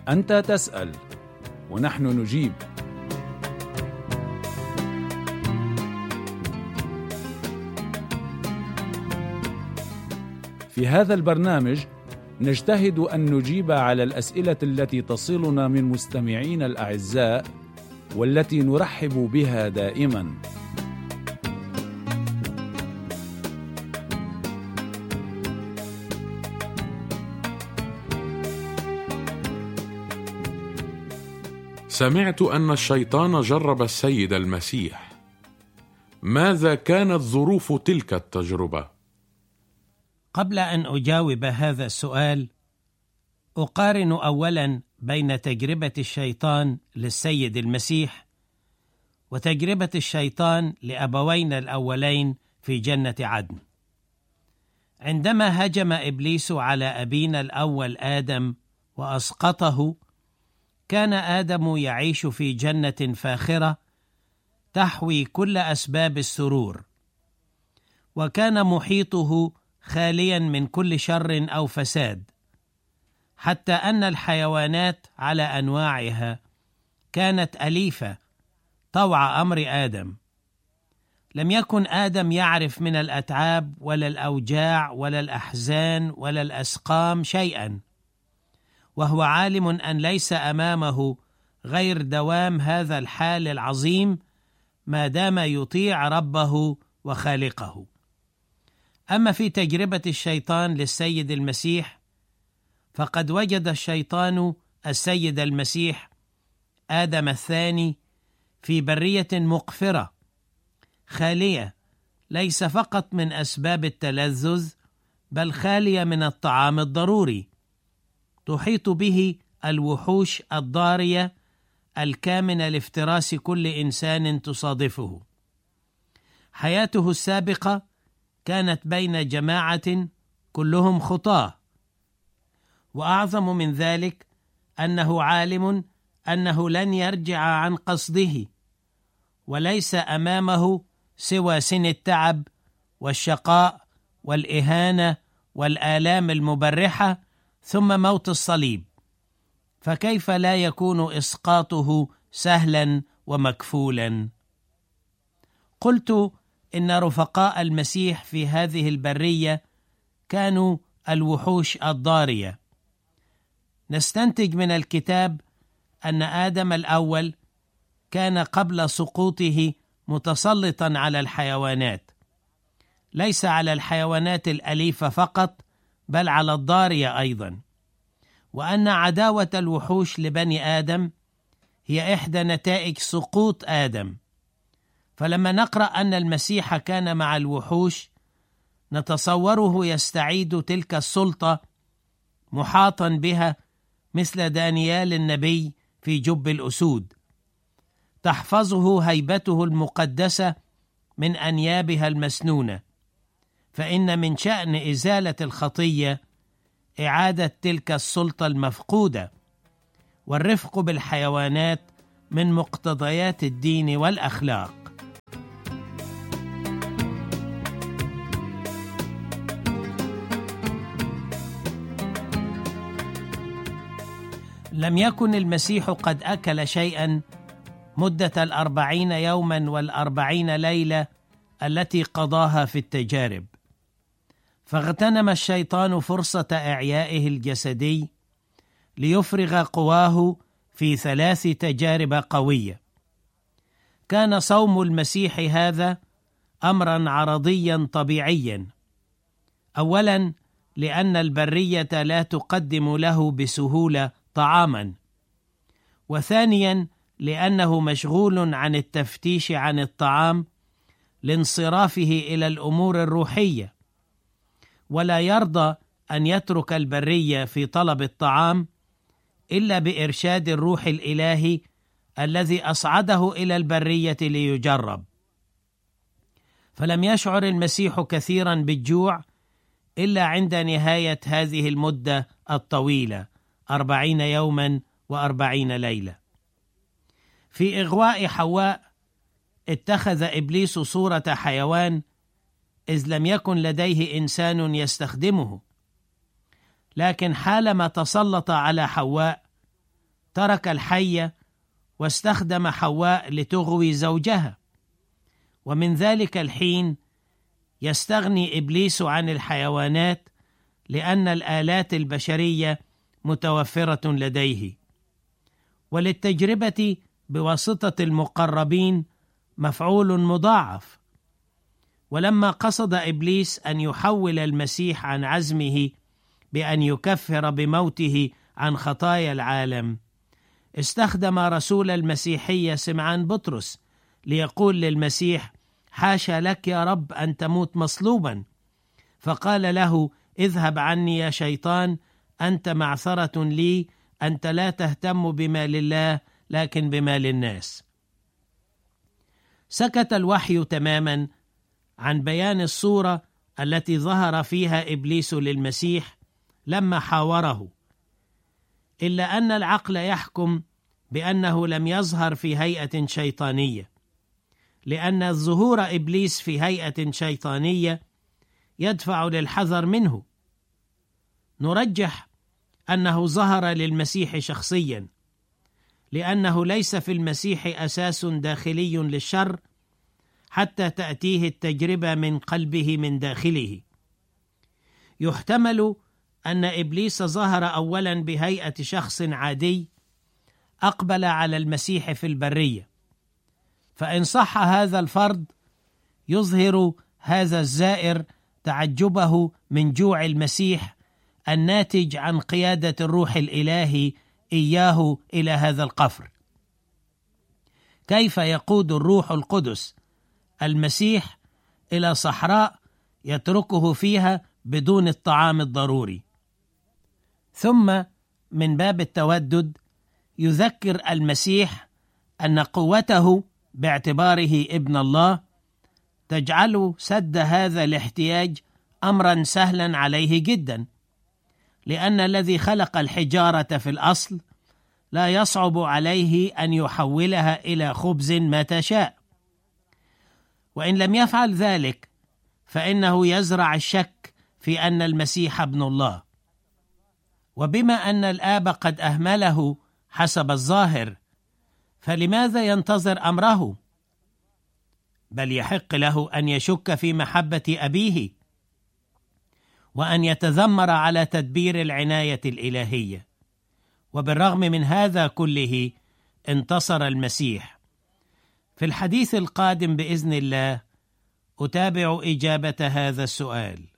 أنت تسأل ونحن نجيب. في هذا البرنامج نجتهد أن نجيب على الأسئلة التي تصلنا من مستمعين الأعزاء والتي نرحب بها دائما. سمعت أن الشيطان جرب السيد المسيح. ماذا كانت ظروف تلك التجربة؟ قبل أن أجاوب هذا السؤال، أقارن أولاً بين تجربة الشيطان للسيد المسيح وتجربة الشيطان لأبوينا الأولين في جنة عدن. عندما هجم إبليس على أبينا الأول آدم وأسقطه، كان آدم يعيش في جنة فاخرة تحوي كل أسباب السرور، وكان محيطه خاليا من كل شر أو فساد، حتى أن الحيوانات على أنواعها كانت أليفة طوع أمر آدم. لم يكن آدم يعرف من الأتعاب ولا الأوجاع ولا الأحزان ولا الأسقام شيئا، وهو عالم أن ليس أمامه غير دوام هذا الحال العظيم ما دام يطيع ربه وخالقه. أما في تجربة الشيطان للسيد المسيح، فقد وجد الشيطان السيد المسيح آدم الثاني في برية مقفرة خالية، ليس فقط من أسباب التلذذ بل خالية من الطعام الضروري، تحيط به الوحوش الضارية الكامنة لافتراس كل إنسان تصادفه. حياته السابقة كانت بين جماعة كلهم خطاة، وأعظم من ذلك أنه عالم أنه لن يرجع عن قصده، وليس أمامه سوى سن التعب والشقاء والإهانة والآلام المبرحة ثم موت الصليب، فكيف لا يكون إسقاطه سهلا ومكفولا؟ قلت إن رفقاء المسيح في هذه البرية كانوا الوحوش الضارية. نستنتج من الكتاب أن آدم الأول كان قبل سقوطه متسلطا على الحيوانات، ليس على الحيوانات الأليفة فقط بل على الضارية أيضا، وأن عداوة الوحوش لبني آدم هي إحدى نتائج سقوط آدم. فلما نقرأ أن المسيح كان مع الوحوش، نتصوره يستعيد تلك السلطة محاطا بها مثل دانيال النبي في جب الأسود، تحفظه هيبته المقدسة من أنيابها المسنونة، فإن من شأن إزالة الخطية إعادة تلك السلطة المفقودة، والرفق بالحيوانات من مقتضيات الدين والأخلاق. لم يكن المسيح قد أكل شيئا مدة 40 يوما و40 ليلة التي قضاها في التجارب، فاغتنم الشيطان فرصة إعيائه الجسدي ليفرغ قواه في 3 تجارب قوية. كان صوم المسيح هذا أمرا عرضيا طبيعيا، أولا لأن البرية لا تقدم له بسهولة طعاما، وثانيا لأنه مشغول عن التفتيش عن الطعام لانصرافه إلى الأمور الروحية، ولا يرضى أن يترك البرية في طلب الطعام إلا بإرشاد الروح الإلهي الذي أصعده إلى البرية ليجرب. فلم يشعر المسيح كثيرا بالجوع إلا عند نهاية هذه المدة الطويلة 40 يوما و40 ليلة. في إغواء حواء اتخذ إبليس صورة حيوان، إذ لم يكن لديه إنسان يستخدمه، لكن حالما تسلط على حواء ترك الحية واستخدم حواء لتغوي زوجها، ومن ذلك الحين يستغني إبليس عن الحيوانات لأن الآلات البشرية متوفرة لديه، وللتجربة بواسطة المقربين مفعول مضاعف. ولما قصد إبليس أن يحول المسيح عن عزمه بأن يكفر بموته عن خطايا العالم، استخدم رسول المسيحية سمعان بطرس ليقول للمسيح: حاشا لك يا رب أن تموت مصلوبا. فقال له: اذهب عني يا شيطان، أنت معثرة لي، أنت لا تهتم بما لله لكن بما للناس. سكت الوحي تماما عن بيان الصورة التي ظهر فيها إبليس للمسيح لما حاوره، إلا أن العقل يحكم بأنه لم يظهر في هيئة شيطانية، لأن ظهور إبليس في هيئة شيطانية يدفع للحذر منه. نرجح أنه ظهر للمسيح شخصيا، لأنه ليس في المسيح أساس داخلي للشر حتى تأتيه التجربة من قلبه من داخله. يحتمل أن إبليس ظهر أولا بهيئة شخص عادي أقبل على المسيح في البرية، فإن صح هذا الفرض يظهر هذا الزائر تعجبه من جوع المسيح الناتج عن قيادة الروح الإلهي إياه إلى هذا القفر. كيف يقود الروح القدس المسيح إلى صحراء يتركه فيها بدون الطعام الضروري؟ ثم من باب التودد يذكر المسيح أن قوته باعتباره ابن الله تجعل سد هذا الاحتياج أمرا سهلا عليه جدا، لأن الذي خلق الحجارة في الأصل لا يصعب عليه أن يحولها إلى خبز متى شاء. وإن لم يفعل ذلك فإنه يزرع الشك في أن المسيح ابن الله. وبما أن الآب قد أهمله حسب الظاهر، فلماذا ينتظر أمره؟ بل يحق له أن يشك في محبة أبيه وأن يتذمر على تدبير العناية الإلهية. وبالرغم من هذا كله انتصر المسيح. في الحديث القادم بإذن الله أتابع إجابة هذا السؤال.